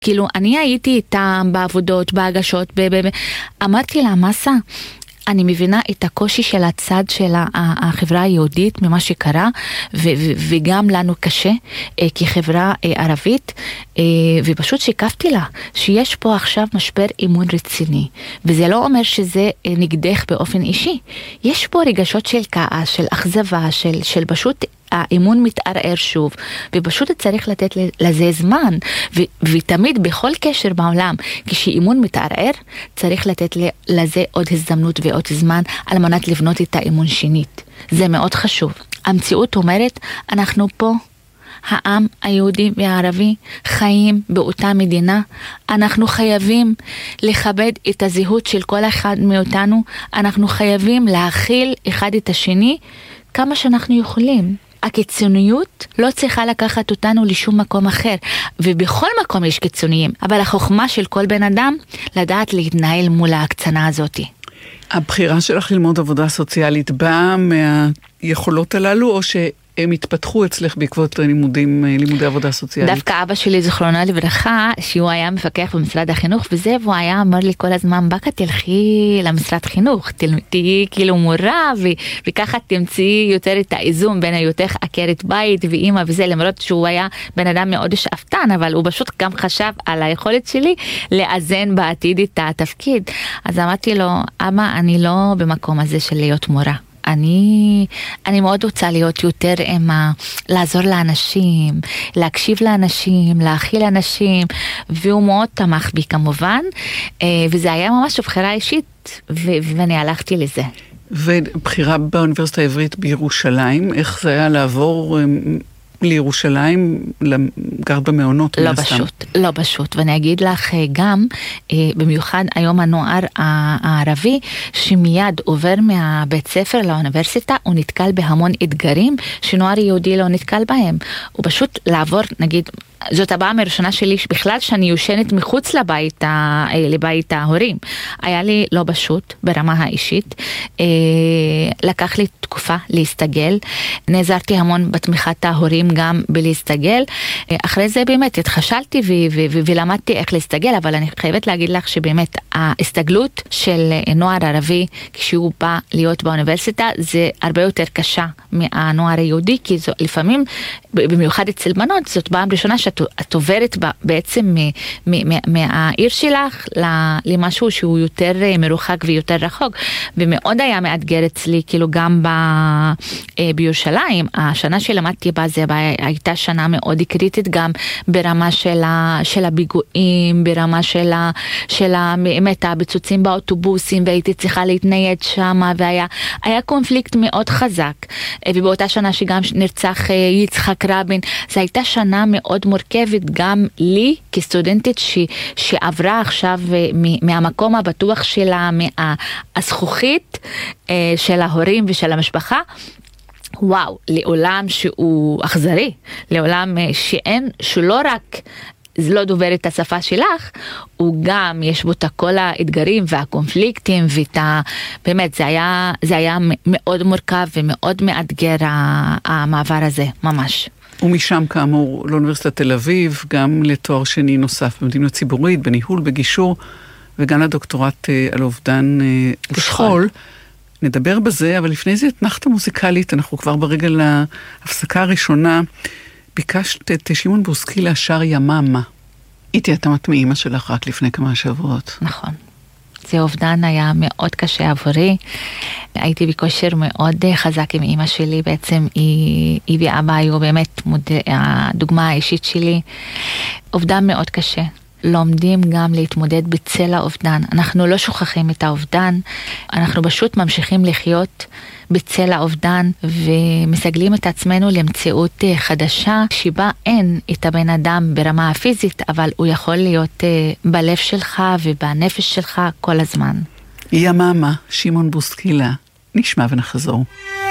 כאילו, אני הייתי איתם בעבודות, בהגשות, אמרתי לה, מסה, אני מבינה את הקושי של הצד של החברה היהודית ממה שקרה, וגם לנו קשה כחברה ערבית, ופשוט שיקפתי לה שיש פה עכשיו משבר אמון רציני, וזה לא אומר שזה נגדך באופן אישי, יש פה רגשות של כעס, של אכזבה, של פשוט האמון מתערער שוב, ופשוט צריך לתת לזה זמן, ותמיד בכל קשר בעולם, כשאמון מתערער, צריך לתת לזה עוד הזדמנות ועוד זמן, על מנת לבנות את האמון שנית. זה מאוד חשוב. המציאות אומרת, אנחנו פה, העם היהודי והערבי, חיים באותה מדינה, אנחנו חייבים לכבד את הזהות של כל אחד מאותנו, אנחנו חייבים להכיל אחד את השני, כמה שאנחנו יכולים. הקיצוניות לא צריכה לקחת אותנו לשום מקום אחר, ובכל מקום יש קיצוניים, אבל החוכמה של כל בן אדם לדעת להתנהל מול ההקצנה הזאת. הבחירה שלך ללמוד עבודה סוציאלית באה מהיכולות הללו, או שהם התפתחו אצלך בעקבות לימודי עבודה סוציאלית? דווקא אבא שלי זכרונה לברכה, שהוא היה מפקח במשרד החינוך, וזה, והוא היה אמר לי כל הזמן, בקה תלכי למשרד חינוך, תהיי כאילו מורה, וככה תמצאי יותר את האיזון בין היותך עקרת בית ואימא וזה, למרות שהוא היה בן אדם מאוד שאפתן, אבל הוא פשוט גם חשב על היכולת שלי לאזן בעתיד את התפקיד. אז אמרתי לו, אבא, אני לא במקום הזה של להיות מורה. אני מאוד רוצה להיות יותר לעזור לאנשים, להקשיב לאנשים, להכיל אנשים, והוא מאוד תמך בי כמובן, וזה היה ממש בחירה אישית, ואני הלכתי לזה. ובחירה באוניברסיטה העברית בירושלים, איך זה היה לעבור לירושלים, גר במעונות? לא פשוט, ואני אגיד לך גם, במיוחד היום הנוער הערבי, שמיד עובר מהבית ספר לאוניברסיטה, הוא נתקל בהמון אתגרים, שנוער יהודי לא נתקל בהם. הוא פשוט לעבור, נגיד, זאת הבאה מראשונה שלי, בכלל שאני יושנת מחוץ לבית ההורים. היה לי לא פשוט, ברמה האישית, לקח לי תקופה להסתגל, נעזרתי המון בתמיכת ההורים גם בלהסתגל, אחרי זה באמת התחשלתי ולמדתי איך להסתגל, אבל אני חייבת להגיד לך שבאמת ההסתגלות של נוער ערבי, כשהוא בא להיות באוניברסיטה, זה הרבה יותר קשה מהנוער היהודי, כי לפעמים, במיוחד אצל בנות, זאת פעם ראשונה שאת עוברת בעצם מהעיר שלך למשהו שהוא יותר מרוחק ויותר רחוק, ומאוד היה מאתגר אצלי, כאילו גם בירושלים, השנה שלמדתי בה, זה הייתה שנה מאוד קריטית, גם ברמה של הביגועים, ברמה של באמת הביצוצים באוטובוסים, והייתי צריכה להתנייד שם, והיה קונפליקט מאוד חזק, ובאותה שנה שגם נרצח יצחק רבין, זו הייתה שנה מאוד מורכבת גם לי כסטודנטית שעברה עכשיו מהמקום הבטוח שלה, מהזכוכית של ההורים ושל המשפחה, וואו, לעולם שהוא אכזרי, לעולם שלא רק זה לא דובר את השפה שלך, הוא גם יש בו את כל האתגרים והקונפליקטים, באמת זה היה מאוד מורכב ומאוד מאתגר המעבר הזה, ממש. ומשם כאמור לאוניברסיטת תל אביב, גם לתואר שני נוסף במדיניות ציבורית, בניהול, בגישור, וגם לדוקטורט על אובדן ושכול. נדבר בזה, אבל לפני זה אתנחתה מוזיקלית, אנחנו כבר ברגע להפסקה הראשונה, ביקשת את שמעון בוסקילה השיר יממה. איתי אתה מאמא שלך רק לפני כמה שבועות. נכון. זה אובדן היה מאוד קשה עבורי. הייתי בקשר מאוד חזק עם אמא שלי, בעצם היא ואבא היו באמת הדוגמה האישית שלי. אובדן מאוד קשה. לומדים גם להתמודד בצל האובדן. אנחנו לא שוכחים את האובדן, אנחנו פשוט ממשיכים לחיות בצל האובדן, ומסגלים את עצמנו למציאות חדשה, שבה אין את הבן אדם ברמה הפיזית, אבל הוא יכול להיות בלב שלך ובנפש שלך כל הזמן. יממה, שמעון בוסקילה, נשמע ונחזור.